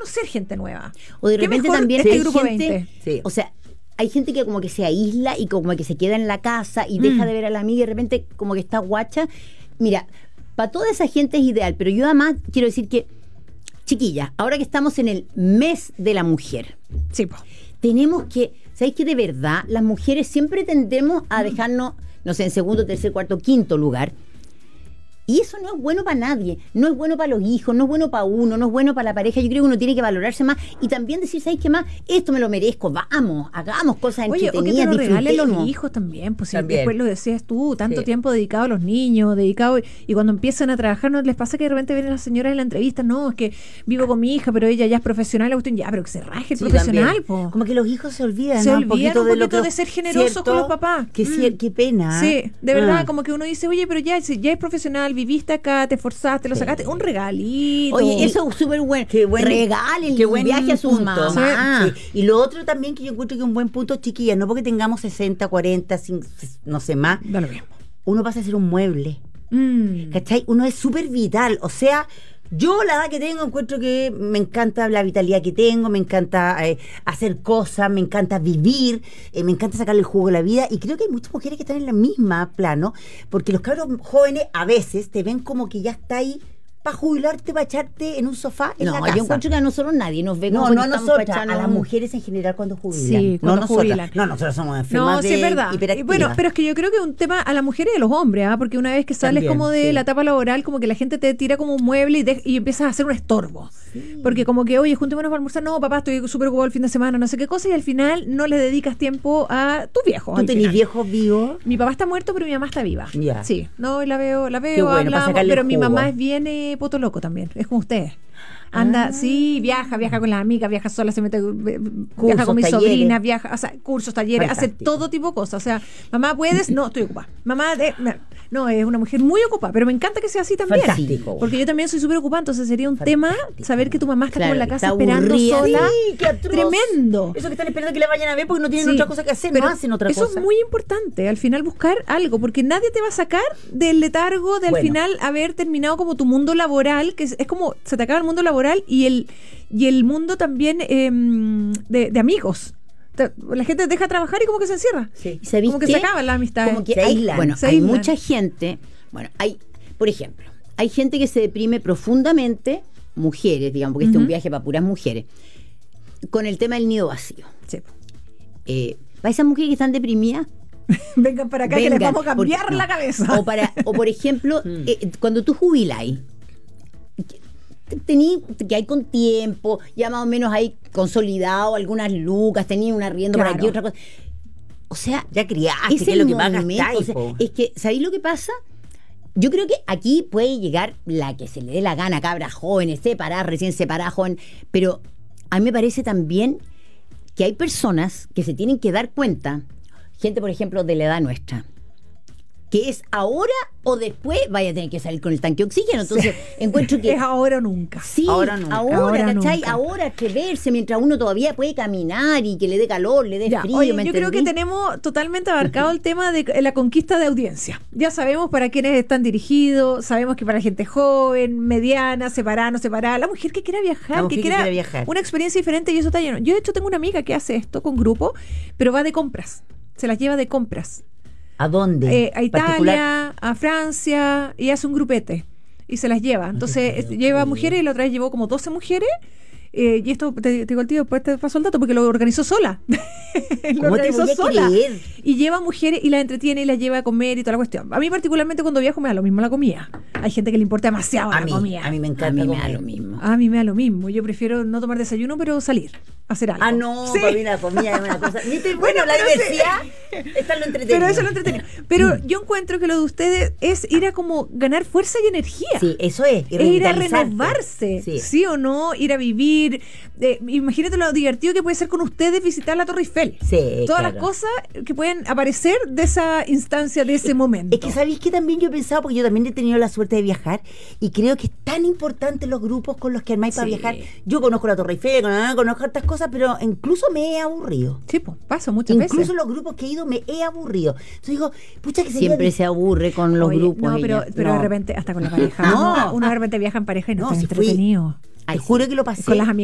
conocer gente nueva. O de Qué repente mejor también este hay grupo gente, 20. Sí. o sea, hay gente que como que se aísla y como que se queda en la casa y deja de ver a la amiga y de repente como que está guacha. Mira, para toda esa gente es ideal, pero yo además quiero decir que, chiquillas, ahora que estamos en el mes de la mujer, Sí, po. tenemos que, ¿sabéis que de verdad las mujeres siempre tendemos a dejarnos, no sé, en segundo, tercer, cuarto, quinto lugar? Y eso no es bueno para nadie, no es bueno para los hijos, no es bueno para uno, no es bueno para la pareja. Yo creo que uno tiene que valorarse más y también decir, ¿sabes qué más? Esto me lo merezco, vamos, hagamos cosas Oye, o que te entretenidas, lo regalen los disfrutemos. hijos también, pues si También. después lo decías tú, tanto Sí. tiempo dedicado a los niños, dedicado, y cuando empiezan a trabajar, ¿no les pasa que de repente vienen las señoras en la entrevista? No, es que vivo con mi hija, pero ella ya es profesional, la cuestión, ya, pero que se raje el Sí, profesional, también. po. Como que los hijos se olvidan, Se ¿no? olvidan un lo poquito de ser generosos con los papás. Qué pena. Sí, de verdad, Ah. como que uno dice, oye, pero ya, si ya es profesional, viviste acá, te esforzaste, lo sacaste, un regalito. Oye, eso es súper bueno. Qué buen, Regalen qué un buen viaje a sus punto. mamás. Sí. Y lo otro también que yo encuentro que es un buen punto, chiquillas, no porque tengamos 60, 40, no sé más, Da lo mismo. uno pasa a ser un mueble. ¿Cachai? Uno es súper vital. O sea, yo la edad que tengo encuentro que me encanta la vitalidad que tengo, me encanta hacer cosas, me encanta vivir, me encanta sacarle el jugo a la vida. Y creo que hay muchas mujeres que están en la misma plano, porque los cabros jóvenes a veces te ven como que ya está ahí para jubilarte, para echarte en un sofá en la No, casa. yo encuentro que a nosotros nadie nos ve como No, que no a estamos nosotras, pa' a echarnos las un- mujeres en general cuando jubilan. Sí, no cuando nosotras. jubilan. No, nosotros somos enfermas No, sí de es verdad. hiperactivas. Bueno, pero es que yo creo que es un tema a las mujeres y a los hombres, ¿ah? Porque una vez que sales También, como de sí. la etapa laboral, como que la gente te tira como un mueble y empiezas a hacer un estorbo. Porque como que, oye, juntémonos para almorzar, no, papá, estoy súper ocupado el fin de semana, no sé qué cosa, y al final no le dedicas tiempo a tus viejos. ¿Tú al tenés final. viejos vivos? Mi papá está muerto, pero mi mamá está viva. Ya. Sí, no, y la veo, Qué bueno, para hablamos, sacarle pero el mi jugo. mamá es bien poto loco también, es como ustedes. Anda, sí, viaja con las amigas, viaja sola, se mete, viaja con mis talleres. sobrinas, viaja, o sea, cursos, talleres, hace Fantástico. todo tipo de cosas. O sea, mamá, ¿puedes? No, estoy ocupada. No, es una mujer muy ocupada, pero me encanta que sea así también. Fantástico. Porque yo también soy súper ocupada, entonces sería un tema saber que tu mamá está como en la Claro, casa está esperando aburrida. sola. Sí, qué atroz. Tremendo. Eso que están esperando que la vayan a ver porque no tienen Sí, otra cosa que hacer, pero no hacen otra eso cosa. es muy importante, al final buscar algo, porque nadie te va a sacar del letargo de al Bueno. final haber terminado como tu mundo laboral, que es como se te acaba el mundo laboral y el mundo también de amigos. La gente deja trabajar y como que se encierra. Sí. ¿Y sabéis Como que qué? se acaban las amistades. Como que Se hay, aíslan. bueno, Se hay aíslan. mucha gente, bueno, por ejemplo, hay gente que se deprime profundamente, mujeres, digamos, porque este es un viaje para puras mujeres, con el tema del nido vacío. Sí. Para esas mujeres que están deprimidas, Vengan para acá que les vengan, vamos a cambiar porque- la no. cabeza. O por ejemplo, cuando tú jubiláis, que hay con tiempo, ya más o menos hay consolidado algunas lucas, tenía un arriendo por Claro. aquí, otra cosa. O sea, Ya criaste, es que es el lo que más momento, gastáis, o sea, po. es que, ¿sabéis lo que pasa? Yo creo que aquí puede llegar la que se le dé la gana, cabras jóvenes, separadas, recién separadas, joven, pero a mí me parece también que hay personas que se tienen que dar cuenta, gente, por ejemplo, de la edad nuestra, que es ahora o después vaya a tener que salir con el tanque de oxígeno. Entonces, encuentro que Es ahora o nunca. sí, Ahora nunca. Ahora ¿cachai? nunca. Ahora atreverse mientras uno todavía puede caminar y que le dé calor, le dé Ya, frío. oye, ¿me yo creo que entendí? tenemos totalmente abarcado el tema de la conquista de audiencia. Ya sabemos para quiénes están dirigidos, sabemos que para gente joven, mediana, separada, no separada, la mujer que quiera viajar, La mujer que que quiera quiera viajar. una experiencia diferente y eso está lleno. Yo de hecho tengo una amiga que hace esto con grupo, pero va de compras, se las lleva de compras. ¿A dónde? A Italia, a Francia, y hace un grupete y se las lleva. Entonces lleva mujeres y la otra vez llevó como 12 mujeres. Y esto te digo el tío, después te paso el dato porque lo organizó sola. Lo ¿Cómo te organizó voy a sola. creer? Y lleva mujeres y las entretiene y las lleva a comer y toda la cuestión. A mí particularmente cuando viajo me da lo mismo la comida. Hay gente que le importa demasiado la comida. A mí me encanta A mí me da comer. lo mismo. A mí me da lo mismo. Yo prefiero no tomar desayuno, pero salir, hacer algo. Ah, no, Sí. para mí la comida es una cosa. ¿Viste? Bueno, la pero diversidad está en lo entretenido. Pero eso es lo entretenido. Pero yo encuentro que lo de ustedes es ir a como ganar fuerza y energía. Sí, eso es. Es ir a revitalizarte. renovarse, Sí. sí o no, ir a vivir. Imagínate lo divertido que puede ser con ustedes visitar la Torre Eiffel. Sí, Todas claro. las cosas que pueden aparecer de esa instancia, de ese momento. Es que sabéis que también yo he pensado, porque yo también he tenido la suerte de viajar, y creo que es tan importante los grupos con los que armáis para Sí. viajar. Yo conozco la Torre Eiffel, conozco hartas cosas, pero incluso me he aburrido. Sí, pues, paso muchas Incluso veces. los grupos que he ido me he aburrido. Entonces digo, pucha que sería Siempre se aburre con los Oye, grupos. no, ella. pero de No. repente, hasta con la pareja. No. Uno de repente viaja en pareja y no, No, está si fui- entretenido. Te juro que lo pasé. Con las amigas.